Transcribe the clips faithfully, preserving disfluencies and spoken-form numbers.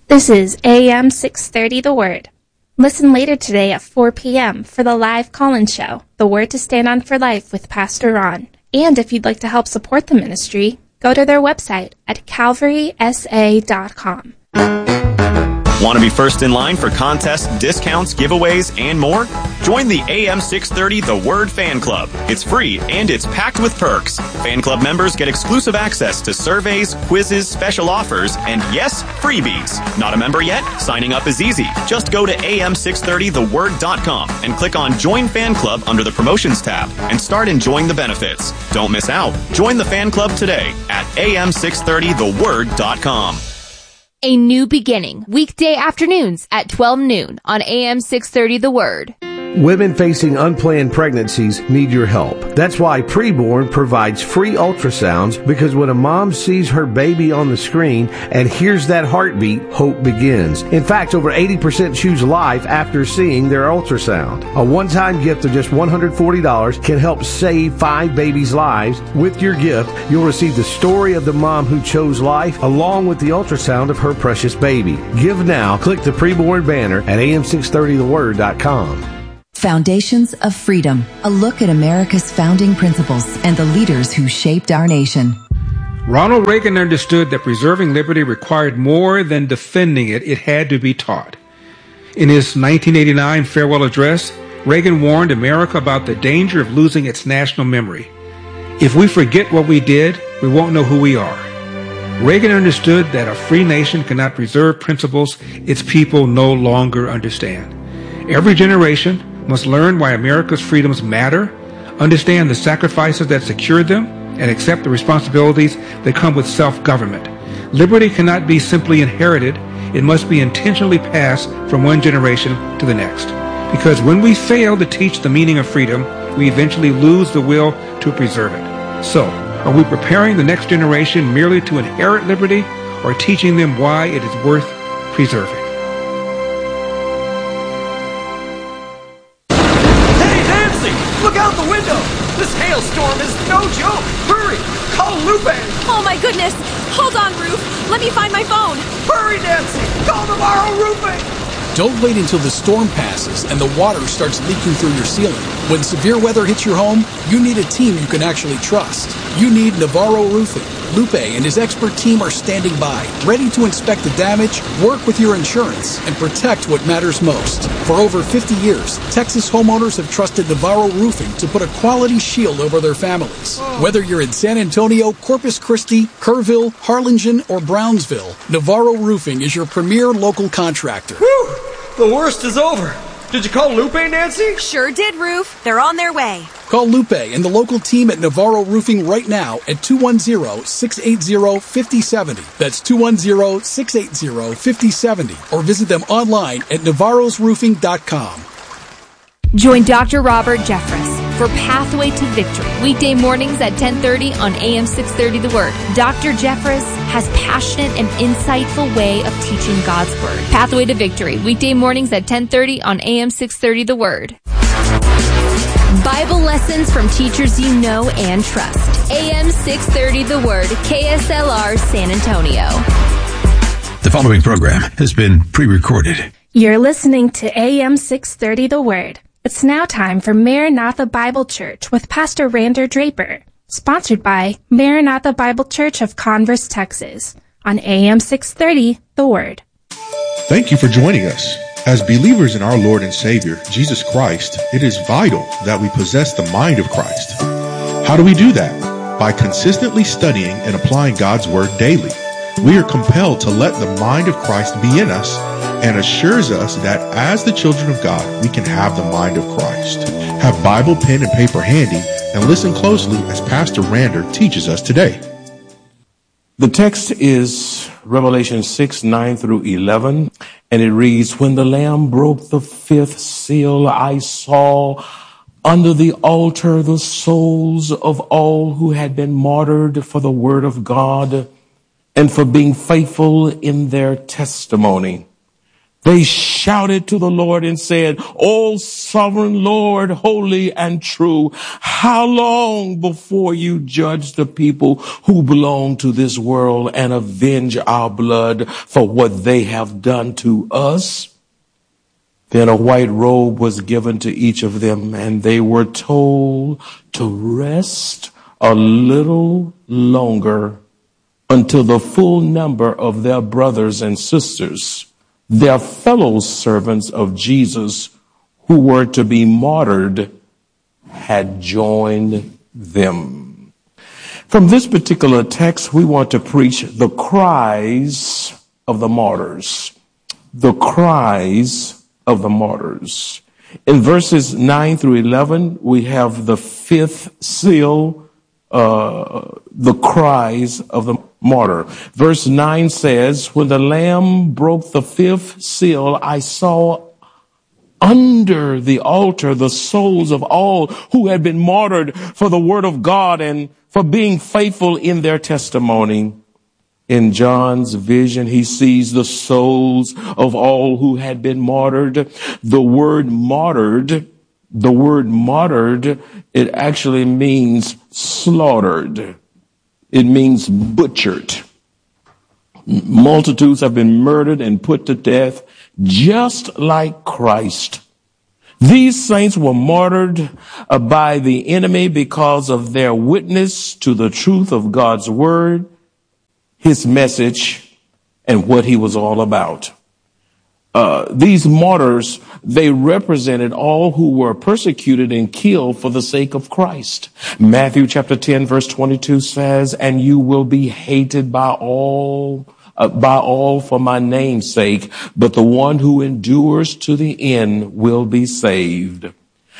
This is A M six thirty The Word. Listen later today at four p.m. for the live call-in show, The Word to Stand On for Life with Pastor Ron. And if you'd like to help support the ministry, go to their website at calvary s a dot com. Want to be first in line for contests, discounts, giveaways, and more? Join the A M six thirty The Word Fan Club. It's free, and it's packed with perks. Fan club members get exclusive access to surveys, quizzes, special offers, and yes, freebies. Not a member yet? Signing up is easy. Just go to a m six thirty the word dot com and click on Join Fan Club under the Promotions tab and start enjoying the benefits. Don't miss out. Join the fan club today at a m six thirty the word dot com. A New Beginning, weekday afternoons at twelve noon on A M six thirty The Word. Women facing unplanned pregnancies need your help. That's why Preborn provides free ultrasounds, because when a mom sees her baby on the screen and hears that heartbeat, hope begins. In fact, over eighty percent choose life after seeing their ultrasound. A one-time gift of just one hundred forty dollars can help save five babies' lives. With your gift, you'll receive the story of the mom who chose life, along with the ultrasound of her precious baby. Give now. Click the Preborn banner at a m six thirty the word dot com. Foundations of Freedom, a look at America's founding principles and the leaders who shaped our nation. Ronald Reagan understood that preserving liberty required more than defending it, it had to be taught. In his nineteen eighty-nine farewell address, Reagan warned America about the danger of losing its national memory. If we forget what we did, we won't know who we are. Reagan understood that a free nation cannot preserve principles its people no longer understand. Every generation must learn why America's freedoms matter, understand the sacrifices that secured them, and accept the responsibilities that come with self-government. Liberty cannot be simply inherited. It must be intentionally passed from one generation to the next. Because when we fail to teach the meaning of freedom, we eventually lose the will to preserve it. So, are we preparing the next generation merely to inherit liberty, or teaching them why it is worth preserving? Look out the window! This hailstorm is no joke! Hurry! Call Lupe! Oh my goodness! Hold on, Roof! Let me find my phone! Hurry, Nancy! Call Navarro Roofing! Don't wait until the storm passes and the water starts leaking through your ceiling. When severe weather hits your home, you need a team you can actually trust. You need Navarro Roofing. Lupe and his expert team are standing by, ready to inspect the damage, work with your insurance, and protect what matters most. For over fifty years, Texas homeowners have trusted Navarro Roofing to put a quality shield over their families. Whether you're in San Antonio, Corpus Christi, Kerrville, Harlingen, or Brownsville, Navarro Roofing is your premier local contractor. Whew! The worst is over. Did you call Lupe, Nancy? Sure did, Roof. They're on their way. Call Lupe and the local team at Navarro Roofing right now at two one zero, six eight zero, five zero seven zero. That's two one zero, six eight zero, five zero seven zero. Or visit them online at navarros roofing dot com. Join Doctor Robert Jeffress for Pathway to Victory, weekday mornings at ten thirty on A M six thirty The Word. Doctor Jeffress has passionate and insightful way of teaching God's Word. Pathway to Victory, weekday mornings at ten thirty on A M six thirty The Word. Bible lessons from teachers you know and trust. A M six thirty The Word, K S L R San Antonio. The following program has been pre-recorded. You're listening to A M six thirty The Word. It's now time for Maranatha Bible Church with Pastor Rander Draper, sponsored by Maranatha Bible Church of Converse, Texas, on A M six thirty The Word. Thank you for joining us. As believers in our Lord and Savior, Jesus Christ, it is vital that we possess the mind of Christ. How do we do that? By consistently studying and applying God's Word daily. We are compelled to let the mind of Christ be in us, and assures us that as the children of God, we can have the mind of Christ. Have Bible, pen, and paper handy, and listen closely as Pastor Rander teaches us today. The text is Revelation six, nine through eleven, and it reads, "When the Lamb broke the fifth seal, I saw under the altar the souls of all who had been martyred for the word of God and for being faithful in their testimony. They shouted to the Lord and said, "O sovereign Lord, holy and true, how long before you judge the people who belong to this world and avenge our blood for what they have done to us?" Then a white robe was given to each of them, and they were told to rest a little longer until the full number of their brothers and sisters, their fellow servants of Jesus, who were to be martyred, had joined them. From this particular text, we want to preach the cries of the martyrs. The cries of the martyrs. In verses nine through eleven, we have the fifth seal, uh, the cries of the martyr. Verse nine says, "When the Lamb broke the fifth seal, I saw under the altar the souls of all who had been martyred for the word of God and for being faithful in their testimony." In John's vision, he sees the souls of all who had been martyred. The word martyred, the word martyred, it actually means slaughtered. It means butchered. Multitudes have been murdered and put to death just like Christ. These saints were martyred by the enemy because of their witness to the truth of God's word, his message, and what he was all about. Uh, these martyrs, they represented all who were persecuted and killed for the sake of Christ. Matthew chapter ten verse twenty-two says, "And you will be hated by all, uh, by all for my name's sake, but the one who endures to the end will be saved."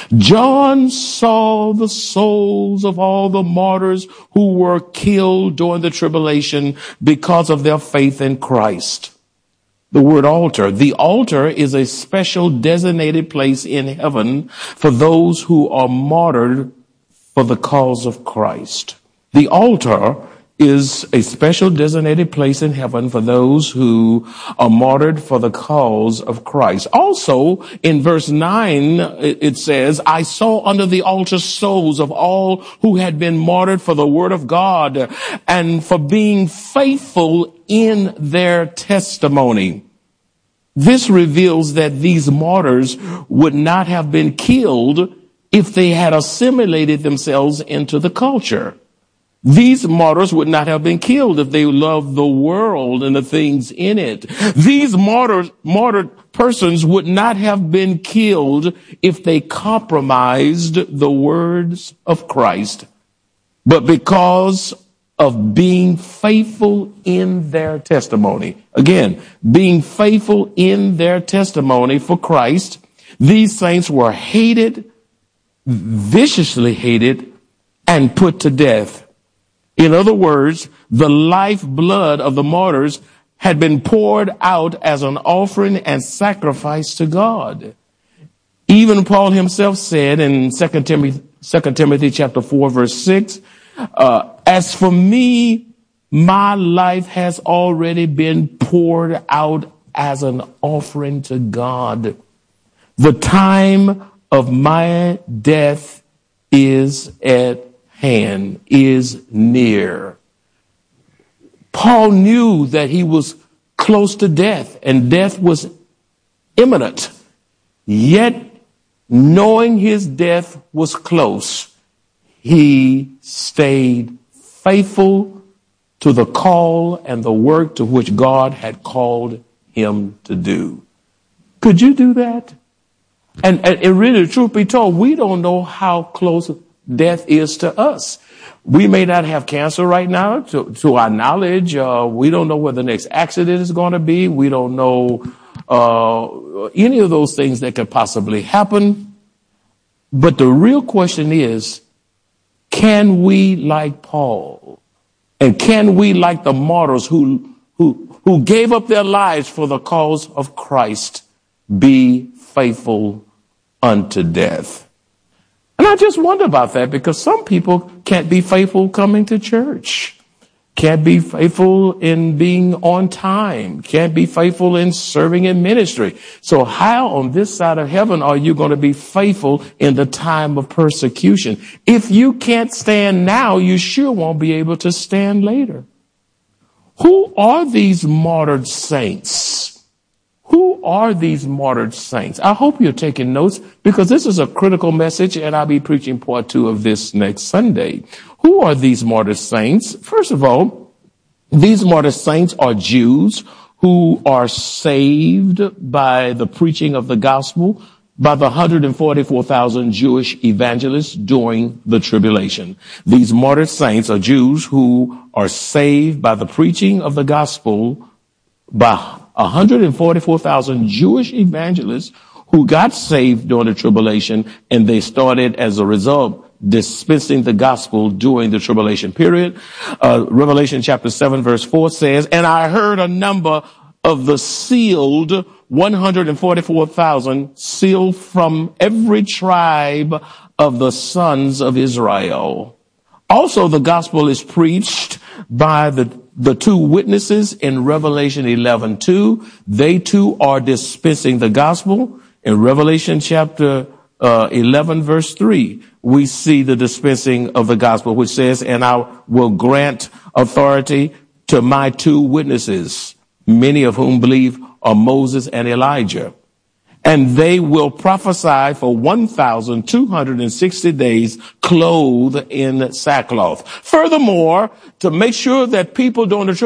John saw the souls of all the martyrs who were killed during the tribulation because of their faith in Christ. The word altar. The altar is a special designated place in heaven for those who are martyred for the cause of Christ. The altar is a special designated place in heaven for those who are martyred for the cause of Christ. Also, in verse nine, it says, "I saw under the altar souls of all who had been martyred for the word of God and for being faithful in their testimony." This reveals that these martyrs would not have been killed if they had assimilated themselves into the culture. These martyrs would not have been killed if they loved the world and the things in it. These martyrs, martyred persons would not have been killed if they compromised the words of Christ. But because of being faithful in their testimony, again, being faithful in their testimony for Christ, these saints were hated, viciously hated, and put to death. In other words, the lifeblood of the martyrs had been poured out as an offering and sacrifice to God. Even Paul himself said in Second Timothy, Second Timothy chapter four, verse six, uh, "As for me, my life has already been poured out as an offering to God. The time of my death is at hand, is near." Paul knew that he was close to death and death was imminent. Yet, knowing his death was close, he stayed faithful to the call and the work to which God had called him to do. Could you do that? And, and, and really, truth be told, we don't know how close death is to us. We may not have cancer right now, to, to our knowledge. Uh, we don't know where the next accident is going to be. We don't know uh, any of those things that could possibly happen. But the real question is, can we, like Paul, and can we, like the martyrs who who who gave up their lives for the cause of Christ, be faithful unto death? And I just wonder about that, because some people can't be faithful coming to church. can't be faithful in being on time, can't be faithful in serving in ministry. So how on this side of heaven are you going to be faithful in the time of persecution? If you can't stand now, you sure won't be able to stand later. Who are these martyred saints? Who are these martyred saints? I hope you're taking notes, because this is a critical message, and I'll be preaching part two of this next Sunday. Who are these martyred saints? First of all, these martyred saints are Jews who are saved by the preaching of the gospel by the one hundred forty-four thousand Jewish evangelists during the tribulation. These martyred saints are Jews who are saved by the preaching of the gospel by one hundred forty-four thousand Jewish evangelists who got saved during the tribulation, and they started, as a result, dispensing the gospel during the tribulation period. Uh, Revelation chapter seven verse four says, "And I heard a number of the sealed one hundred forty-four thousand, sealed from every tribe of the sons of Israel." Also, the gospel is preached by the The two witnesses in Revelation eleven two, they too are dispensing the gospel. In Revelation chapter uh, eleven verse three, we see the dispensing of the gospel, which says, "And I will grant authority to my two witnesses, many of whom believe are Moses and Elijah. And they will prophesy for one thousand two hundred sixty days, clothed in sackcloth." Furthermore, to make sure that people during the